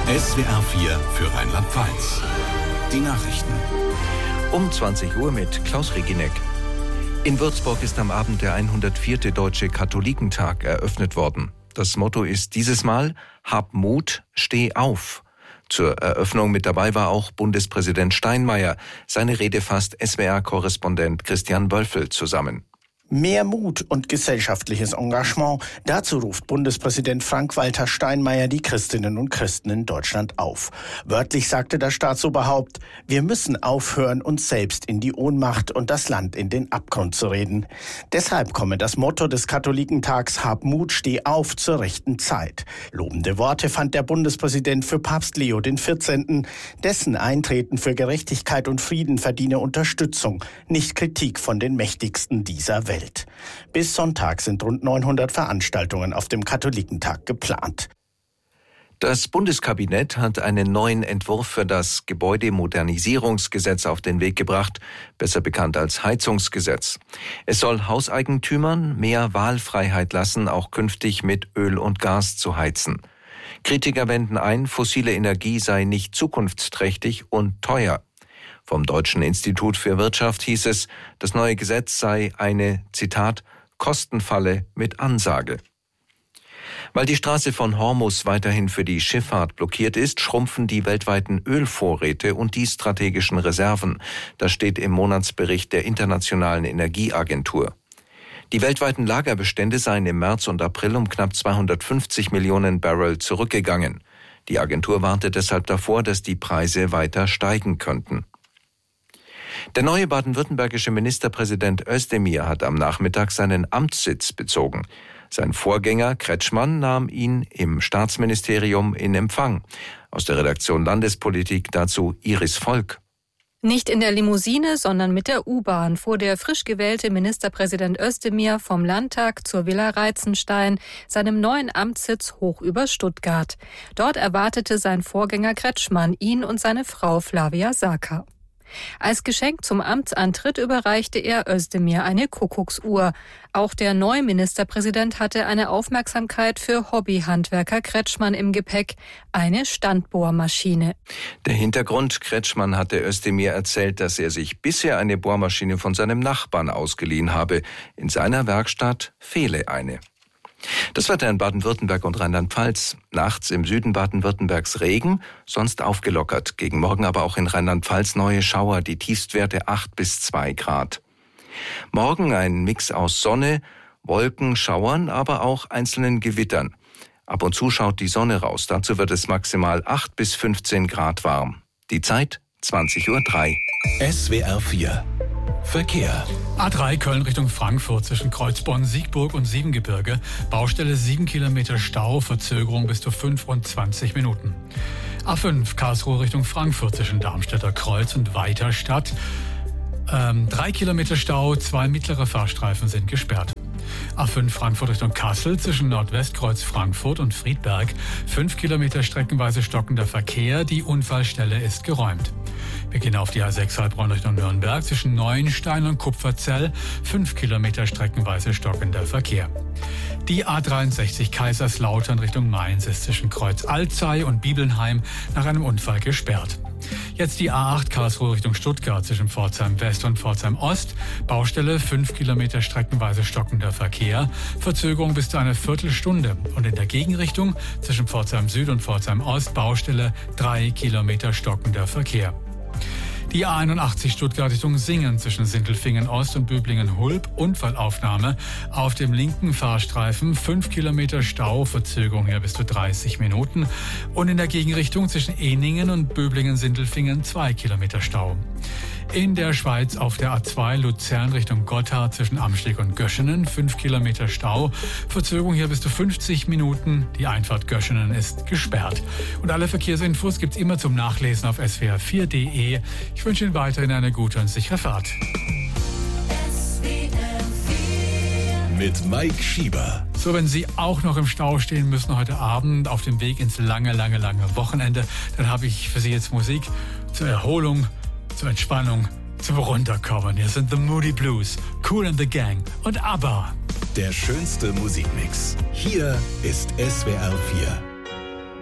SWR 4 für Rheinland-Pfalz. Die Nachrichten. Um 20 Uhr mit Klaus Regineck. In Würzburg ist am Abend der 104. Deutsche Katholikentag eröffnet worden. Das Motto ist dieses Mal: Hab Mut, steh auf. Zur Eröffnung mit dabei war auch Bundespräsident Steinmeier. Seine Rede fasst SWR-Korrespondent Christian Wölfel zusammen. Mehr Mut und gesellschaftliches Engagement. Dazu ruft Bundespräsident Frank-Walter Steinmeier die Christinnen und Christen in Deutschland auf. Wörtlich sagte das Staatsoberhaupt: Wir müssen aufhören, uns selbst in die Ohnmacht und das Land in den Abgrund zu reden. Deshalb komme das Motto des Katholikentags Hab Mut, steh auf zur rechten Zeit. Lobende Worte fand der Bundespräsident für Papst Leo XIV. Dessen Eintreten für Gerechtigkeit und Frieden verdiene Unterstützung, nicht Kritik von den Mächtigsten dieser Welt. Bis Sonntag sind rund 900 Veranstaltungen auf dem Katholikentag geplant. Das Bundeskabinett hat einen neuen Entwurf für das Gebäudemodernisierungsgesetz auf den Weg gebracht, besser bekannt als Heizungsgesetz. Es soll Hauseigentümern mehr Wahlfreiheit lassen, auch künftig mit Öl und Gas zu heizen. Kritiker wenden ein, fossile Energie sei nicht zukunftsträchtig und teuer. Vom Deutschen Institut für Wirtschaft hieß es, das neue Gesetz sei eine, Zitat, Kostenfalle mit Ansage. Weil die Straße von Hormuz weiterhin für die Schifffahrt blockiert ist, schrumpfen die weltweiten Ölvorräte und die strategischen Reserven. Das steht im Monatsbericht der Internationalen Energieagentur. Die weltweiten Lagerbestände seien im März und April um knapp 250 Millionen Barrel zurückgegangen. Die Agentur warnte deshalb davor, dass die Preise weiter steigen könnten. Der neue baden-württembergische Ministerpräsident Özdemir hat am Nachmittag seinen Amtssitz bezogen. Sein Vorgänger Kretschmann nahm ihn im Staatsministerium in Empfang. Aus der Redaktion Landespolitik dazu Iris Volk. Nicht in der Limousine, sondern mit der U-Bahn fuhr der frisch gewählte Ministerpräsident Özdemir vom Landtag zur Villa Reitzenstein, seinem neuen Amtssitz hoch über Stuttgart. Dort erwartete sein Vorgänger Kretschmann ihn und seine Frau Flavia Saka. Als Geschenk zum Amtsantritt überreichte er Özdemir eine Kuckucksuhr. Auch der neue Ministerpräsident hatte eine Aufmerksamkeit für Hobbyhandwerker Kretschmann im Gepäck, eine Standbohrmaschine. Der Hintergrund: Kretschmann hatte Özdemir erzählt, dass er sich bisher eine Bohrmaschine von seinem Nachbarn ausgeliehen habe. In seiner Werkstatt fehle eine. Das Wetter in Baden-Württemberg und Rheinland-Pfalz. Nachts im Süden Baden-Württembergs Regen, sonst aufgelockert. Gegen Morgen aber auch in Rheinland-Pfalz neue Schauer, die Tiefstwerte 8 bis 2 Grad. Morgen ein Mix aus Sonne, Wolken, Schauern, aber auch einzelnen Gewittern. Ab und zu schaut die Sonne raus. Dazu wird es maximal 8 bis 15 Grad warm. Die Zeit 20:03 Uhr. SWR 4 Verkehr. A3 Köln Richtung Frankfurt zwischen Kreuzborn, Siegburg und Siebengebirge. Baustelle 7 Kilometer Stau, Verzögerung bis zu 25 Minuten. A5 Karlsruhe Richtung Frankfurt zwischen Darmstädter Kreuz und Weiterstadt. 3 Kilometer Stau, 2 mittlere Fahrstreifen sind gesperrt. A5 Frankfurt Richtung Kassel zwischen Nordwestkreuz Frankfurt und Friedberg. 5 Kilometer streckenweise stockender Verkehr. Die Unfallstelle ist geräumt. Wir gehen auf die A6 Heilbronn Richtung Nürnberg zwischen Neuenstein und Kupferzell. 5 Kilometer streckenweise stockender Verkehr. Die A63 Kaiserslautern Richtung Mainz ist zwischen Kreuz Alzey und Bibelnheim nach einem Unfall gesperrt. Jetzt die A8 Karlsruhe Richtung Stuttgart zwischen Pforzheim West und Pforzheim Ost. Baustelle 5 Kilometer streckenweise stockender Verkehr. Verzögerung bis zu einer Viertelstunde. Und in der Gegenrichtung zwischen Pforzheim Süd und Pforzheim Ost Baustelle 3 Kilometer stockender Verkehr. Die A81 Stuttgart Richtung Singen zwischen Sindelfingen Ost und Böblingen-Hulb. Unfallaufnahme auf dem linken Fahrstreifen. 5 Kilometer Stau, Verzögerung hier bis zu 30 Minuten. Und in der Gegenrichtung zwischen Ehningen und Böblingen-Sindelfingen 2 Kilometer Stau. In der Schweiz auf der A2 Luzern Richtung Gotthard zwischen Amsteg und Göschenen 5 Kilometer Stau. Verzögerung hier bis zu 50 Minuten. Die Einfahrt Göschenen ist gesperrt. Und alle Verkehrsinfos gibt's immer zum Nachlesen auf swr4.de. Ich wünsche Ihnen weiterhin eine gute und sichere Fahrt. Mit Mike Schieber. So, wenn Sie auch noch im Stau stehen müssen heute Abend auf dem Weg ins lange Wochenende, dann habe ich für Sie jetzt Musik zur Erholung, zur Entspannung, zum Runterkommen. Hier sind The Moody Blues, Kool and the Gang und ABBA. Der schönste Musikmix. Hier ist SWR 4.